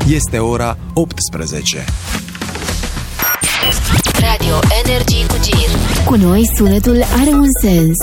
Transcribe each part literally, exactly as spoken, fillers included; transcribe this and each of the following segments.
Este ora optsprezece. Radio Energy cu Gir. Cu noi sunetul are un sens.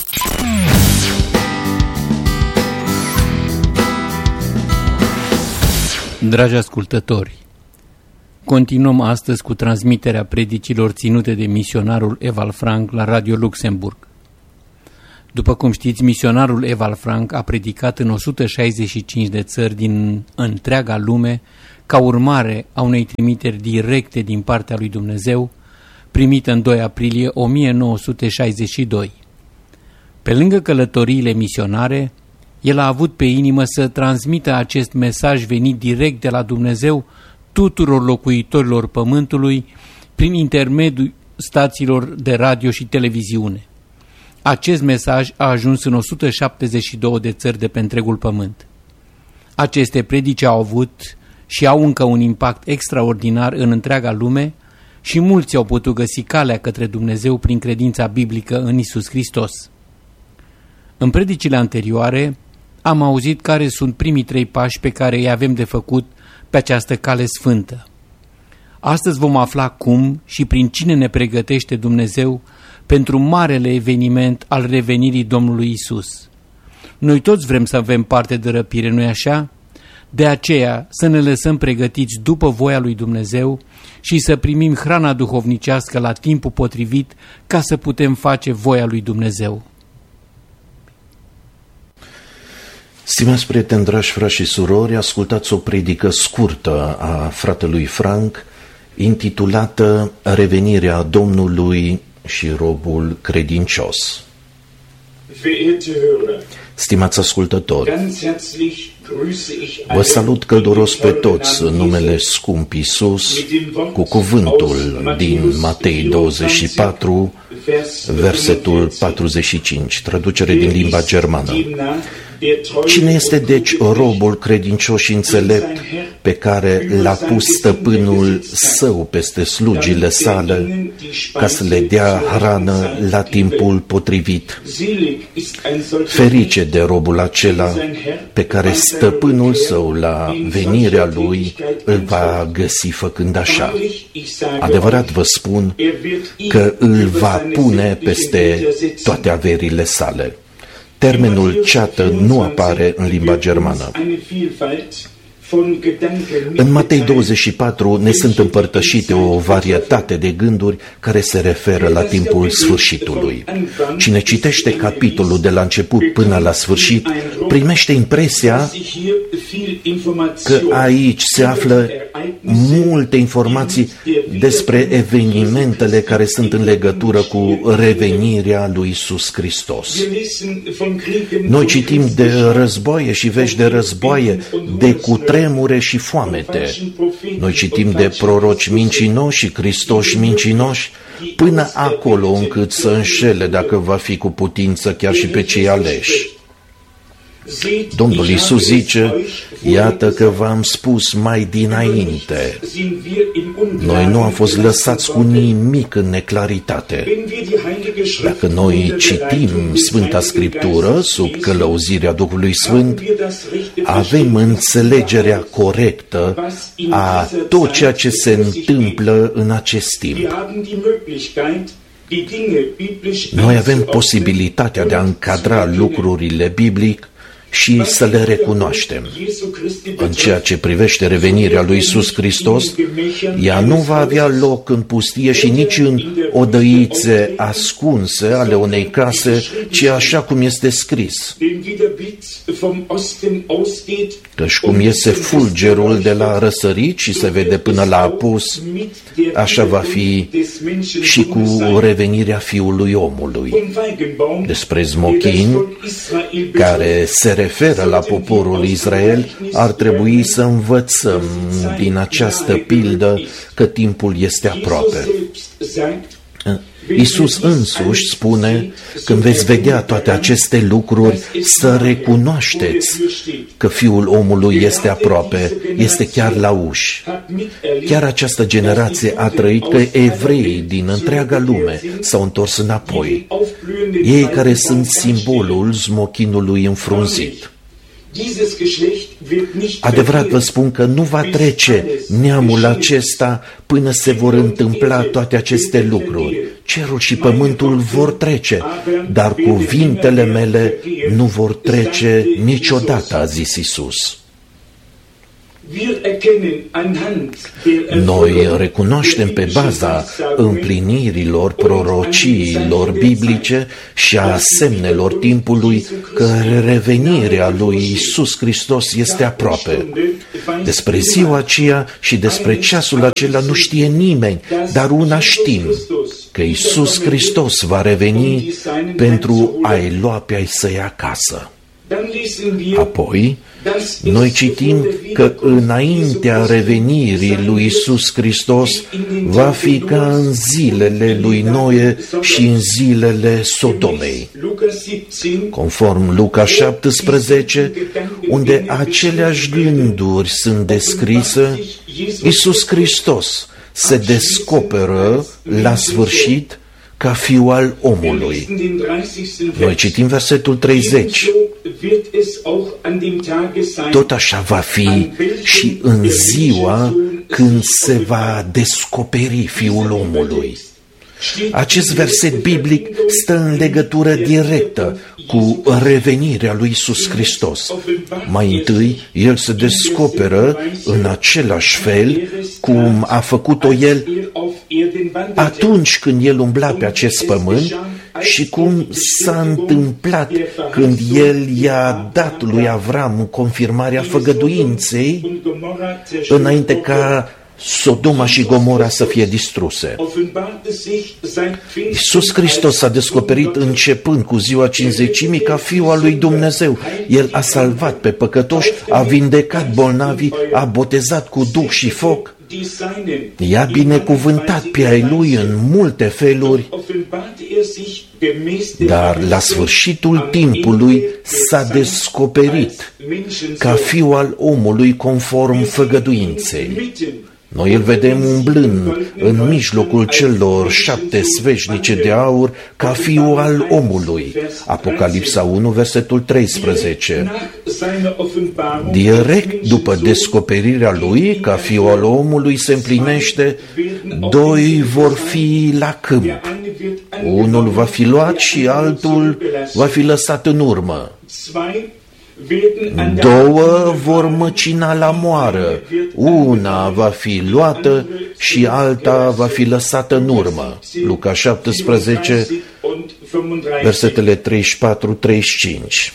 Dragi ascultători, continuăm astăzi cu transmiterea predicilor ținute de misionarul Ewald Frank la Radio Luxemburg. După cum știți, misionarul Ewald Frank a predicat în o sută șaizeci și cinci de țări din întreaga lume ca urmare a unei trimiteri directe din partea lui Dumnezeu, primită în doi aprilie o mie nouă sute șaizeci și doi. Pe lângă călătoriile misionare, el a avut pe inimă să transmită acest mesaj venit direct de la Dumnezeu tuturor locuitorilor pământului prin intermediul stațiilor de radio și televiziune. Acest mesaj a ajuns în o sută șaptezeci și două de țări de pe întregul pământ. Aceste predici au avut și au încă un impact extraordinar în întreaga lume și mulți au putut găsi calea către Dumnezeu prin credința biblică în Iisus Hristos. În predicile anterioare am auzit care sunt primii trei pași pe care îi avem de făcut pe această cale sfântă. Astăzi vom afla cum și prin cine ne pregătește Dumnezeu pentru marele eveniment al revenirii Domnului Isus. Noi toți vrem să avem parte de răpire, nu-i așa? De aceea să ne lăsăm pregătiți după voia lui Dumnezeu și să primim hrana duhovnicească la timpul potrivit ca să putem face voia lui Dumnezeu. Stimați prieteni, dragi frați și surori, ascultați o predică scurtă a fratelui Frank, intitulată Revenirea Domnului și robul credincios. Stimați ascultători, vă salut călduros pe toți în numele scump Iisus, cu cuvântul din Matei douăzeci și patru, versetul patruzeci și cinci, traducere din limba germană. Cine este deci robul credincios și înțelept pe care l-a pus stăpânul său peste slugile sale ca să le dea hrană la timpul potrivit? Ferice de robul acela pe care stăpânul său la venirea lui îl va găsi făcând așa. Adevărat vă spun că îl va pune peste toate averile sale. Termenul ceată nu apare în limba germană. În Matei douăzeci și patru ne sunt împărtășite o varietate de gânduri care se referă la timpul sfârșitului. Cine citește capitolul de la început până la sfârșit, primește impresia că aici se află multe informații despre evenimentele care sunt în legătură cu revenirea lui Iisus Hristos. Noi citim de războaie și vești de războaie, de cutremure și foamete. Noi citim de proroci mincinoși și Hristoși mincinoși, până acolo încât să înșele, dacă va fi cu putință, chiar și pe cei aleși. Domnul Iisus zice, iată că v-am spus mai dinainte. Noi nu am fost lăsați cu nimic în neclaritate. Dacă noi citim Sfânta Scriptură sub călăuzirea Duhului Sfânt, avem înțelegerea corectă a tot ceea ce se întâmplă în acest timp. Noi avem posibilitatea de a încadra lucrurile biblic și să le recunoaștem. În ceea ce privește revenirea lui Iisus Hristos, ea nu va avea loc în pustie și nici în odăițe ascunse ale unei case, ci așa cum este scris. Căci cum iese fulgerul de la răsărit și se vede până la apus, așa va fi și cu revenirea Fiului Omului. Despre smochin, care se referă la poporul Israel, ar trebui să învățăm din această pildă că timpul este aproape. Iisus însuși spune, când veți vedea toate aceste lucruri, să recunoașteți că Fiul omului este aproape, este chiar la uși. Chiar această generație a trăit că evreii din întreaga lume s-au întors înapoi. Ei care sunt simbolul smochinului înfrunzit. Adevărat vă spun că nu va trece neamul acesta până se vor întâmpla toate aceste lucruri. Cerul și pământul vor trece, dar cuvintele mele nu vor trece niciodată, a zis Iisus. Noi recunoaștem pe baza împlinirilor prorociilor biblice și a semnelor timpului că revenirea lui Iisus Hristos este aproape. Despre ziua aceea și despre ceasul acela nu știe nimeni, dar una știm, că Iisus Hristos va reveni pentru a-i lua pe ai săi acasă. Apoi, noi citim că înaintea revenirii lui Iisus Hristos va fi ca în zilele lui Noe și în zilele Sodomei. Conform Luca șaptesprezece, unde aceleași gânduri sunt descrise, Iisus Hristos se descoperă la sfârșit ca Fiul al omului. Noi citim versetul treizeci. Tot așa va fi și în ziua când se va descoperi Fiul omului. Acest verset biblic stă în legătură directă cu revenirea lui Iisus Hristos. Mai întâi, El se descoperă în același fel cum a făcut-o El atunci când El umbla pe acest pământ și cum s-a întâmplat când El i-a dat lui Avram confirmarea făgăduinței înainte ca Sodoma și Gomora să fie distruse. Iisus Hristos s-a descoperit începând cu ziua cincizecimii ca Fiul al lui Dumnezeu. El a salvat pe păcătoși, a vindecat bolnavii, a botezat cu duh și foc, i-a binecuvântat pe ai lui în multe feluri, dar la sfârșitul timpului s-a descoperit ca Fiul al omului conform făgăduinței. Noi îl vedem umblând în mijlocul celor șapte sfeșnice de aur ca Fiul al omului. Apocalipsa unu, versetul treisprezece. Direct după descoperirea lui ca Fiul al omului se împlinește: doi vor fi la câmp, unul va fi luat și altul va fi lăsat în urmă. Două vor măcina la moară, una va fi luată și alta va fi lăsată în urmă. Luca șaptesprezece, versetele treizeci și patru treizeci și cinci.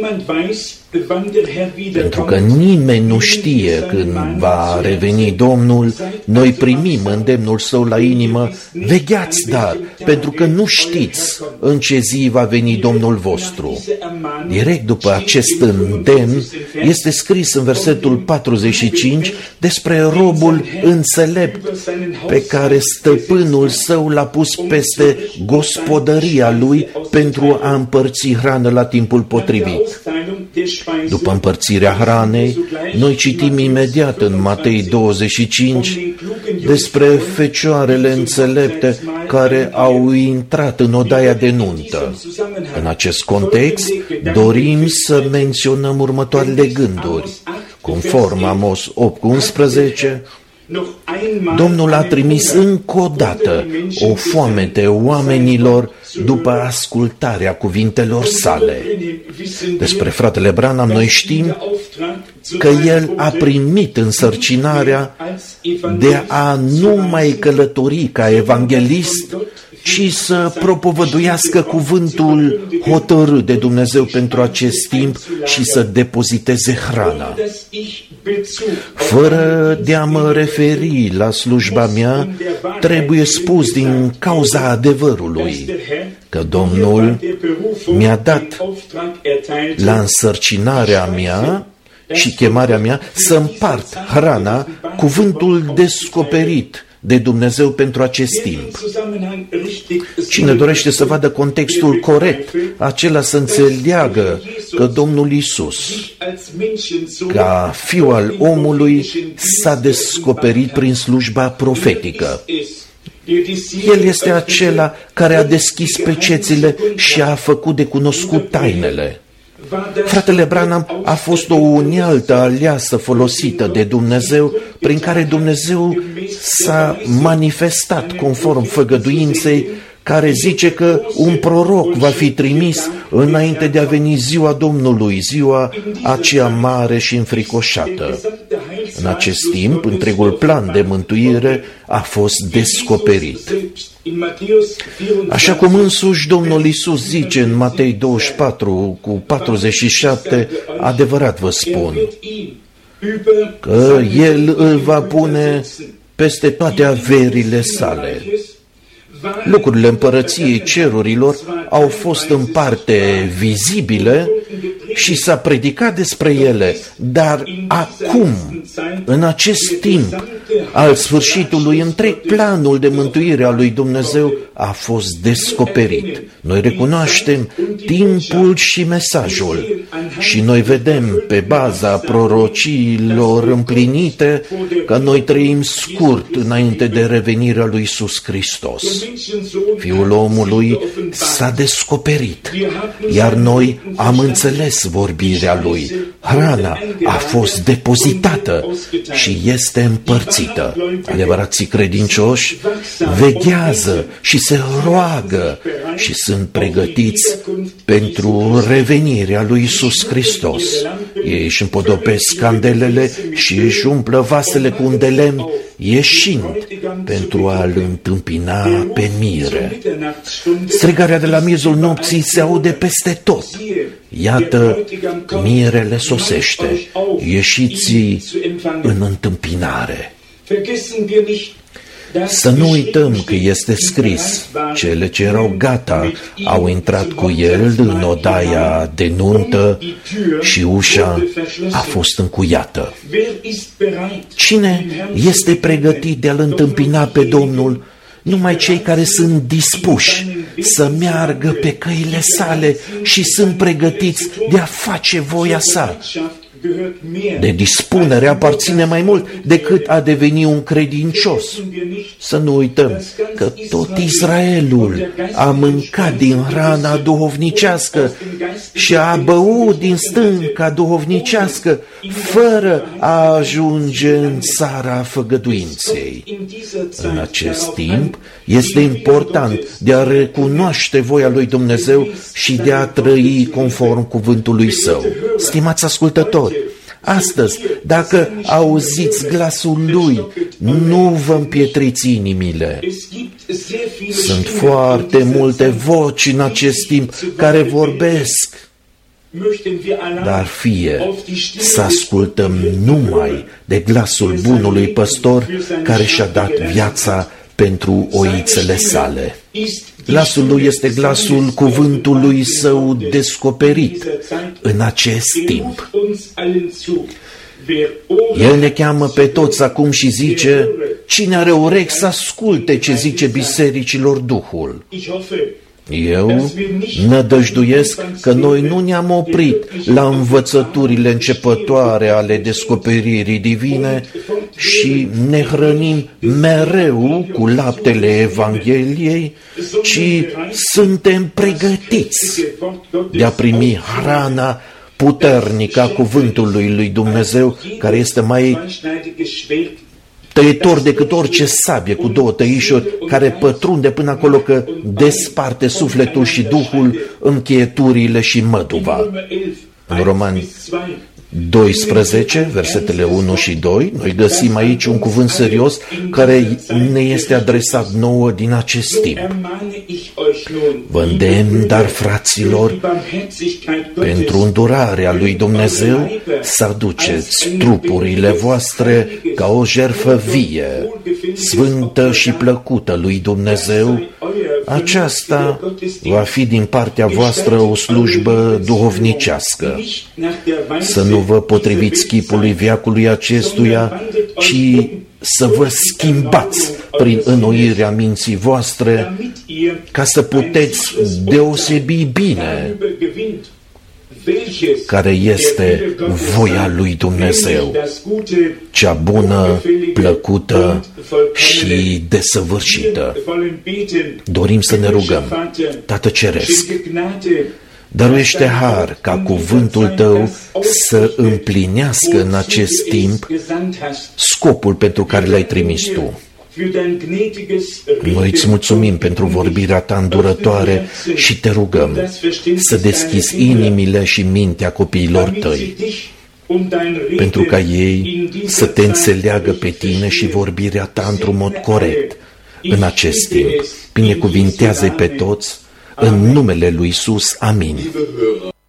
Pentru că nimeni nu știe când va reveni Domnul, noi primim îndemnul Său la inimă: vegheați dar, pentru că nu știți în ce zi va veni Domnul vostru. Direct după acest îndemn este scris în versetul patruzeci și cinci despre robul înțelept pe care stăpânul său l-a pus peste gospodăria lui pentru a împărți hrană la timpul potrivit. După împărțirea hranei, noi citim imediat în Matei douăzeci și cinci despre fecioarele înțelepte care au intrat în odaia de nuntă. În acest context, dorim să menționăm următoarele gânduri. Conform Amos opt unsprezece, Domnul a trimis încă o dată o foamete oamenilor după ascultarea cuvintelor sale. Despre fratele Branham noi știm că el a primit însărcinarea de a nu mai călători ca evanghelist, ci să propovăduiască cuvântul hotărât de Dumnezeu pentru acest timp și să depoziteze hrana. Fără de a mă referi la slujba mea, trebuie spus din cauza adevărului că Domnul mi-a dat la însărcinarea mea și chemarea mea să împart hrana, cuvântul descoperit de Dumnezeu pentru acest timp. Cine dorește să vadă contextul corect, acela să înțeleagă că Domnul Iisus, ca Fiul al omului, s-a descoperit prin slujba profetică. El este acela care a deschis pecețile și a făcut de cunoscut tainele. Fratele Branham a fost o unealtă aleasă folosită de Dumnezeu, prin care Dumnezeu s-a manifestat conform făgăduinței, care zice că un proroc va fi trimis înainte de a veni ziua Domnului, ziua aceea mare și înfricoșată. În acest timp, întregul plan de mântuire a fost descoperit. Așa cum însuși Domnul Iisus zice în Matei douăzeci și patru cu patruzeci și șapte, adevărat vă spun, că El îl va pune peste toate averile sale. Lucrurile împărăției cerurilor au fost în parte vizibile și s-a predicat despre ele, dar acum, în acest timp al sfârșitului, întreg planul de mântuire a lui Dumnezeu a fost descoperit. Noi recunoaștem timpul și mesajul și noi vedem pe baza prorociilor împlinite că noi trăim scurt înainte de revenirea lui Iisus Hristos. Fiul omului s-a descoperit, iar noi am înțeles vorbirea lui. Hrana a fost depozitată și este împărțită. Adevărații credincioși veghează și se roagă și sunt pregătiți pentru revenirea lui Iisus Hristos. Ei își împodopesc candelele și își umplă vasele cu un de lemn, ieșind pentru a-L întâmpina pe mire. Strigarea de la miezul nopții se aude peste tot. Iată, mirele sosește, ieșiți în întâmpinare. Să nu uităm că este scris, cele ce erau gata au intrat cu El în odaia de nuntă și ușa a fost încuiată. Cine este pregătit de a-L întâmpina pe Domnul? Numai cei care sunt dispuși să meargă pe căile sale și sunt pregătiți de a face voia sa. De dispunere aparține mai mult decât a deveni un credincios. Să nu uităm că tot Israelul a mâncat din hrana duhovnicească și a băut din stânca duhovnicească fără a ajunge în țara făgăduinței. În acest timp este important de a recunoaște voia lui Dumnezeu și de a trăi conform cuvântului Său. Stimați ascultători, astăzi, dacă auziți glasul Lui, nu vă împietriți inimile. Sunt foarte multe voci în acest timp care vorbesc, dar fie să ascultăm numai de glasul bunului păstor care și-a dat viața pentru oițele sale. Glasul lui este glasul cuvântului Său descoperit în acest timp. El ne cheamă pe toți acum și zice, cine are urechi să asculte ce zice bisericilor Duhul. Eu nădăjduiesc că noi nu ne-am oprit la învățăturile începătoare ale descoperirii divine și ne hrănim mereu cu laptele Evangheliei, ci suntem pregătiți de a primi hrana puternică a cuvântului lui Dumnezeu, care este mai tăietor decât orice sabie cu două tăișuri, care pătrunde până acolo că desparte sufletul și duhul, încheieturile și măduva. În Romani doisprezece, versetele unu și doi, noi găsim aici un cuvânt serios care ne este adresat nouă din acest timp. Vă îndemn, dar, fraților, pentru îndurarea lui Dumnezeu, să aduceți trupurile voastre ca o jertfă vie, sfântă și plăcută lui Dumnezeu. Aceasta va fi din partea voastră o slujbă duhovnicească. Să nu vă potriviți chipului veacului acestuia, ci să vă schimbați prin înnoirea minții voastre, ca să puteți deosebi bine care este voia lui Dumnezeu, cea bună, plăcută și desăvârșită. Dorim să ne rugăm. Tată Ceresc, Dăruiește har ca cuvântul tău să împlinească în acest timp scopul pentru care l-ai trimis tu. Noi îți mulțumim pentru vorbirea ta îndurătoare și te rugăm să deschizi inimile și mintea copiilor tăi, pentru ca ei să te înțeleagă pe tine și vorbirea ta într-un mod corect în acest timp. Binecuvintează-i pe toți, în numele lui Iisus. Amin.